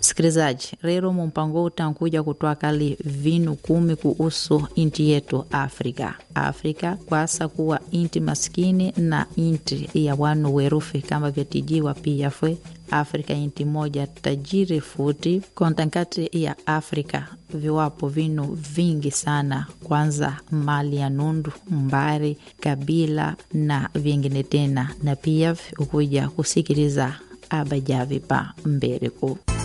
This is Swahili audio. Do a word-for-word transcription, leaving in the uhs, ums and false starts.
Msikilizaji, rero mumpango utankuja kutoa kali vinu kumi kuhusu inti yetu Afrika. Afrika kwasa kuwa inti maskini na inti ya wanu werufi kama vyatijiwa pia fwe. Afrika inti moja tajiri futi. Kontankati ya Afrika viwapo vinu vingi sana, kwanza mali ya nundu, mbari, kabila na vingine tena, na pia ukuja kusikiliza abajavi pa mbere ku.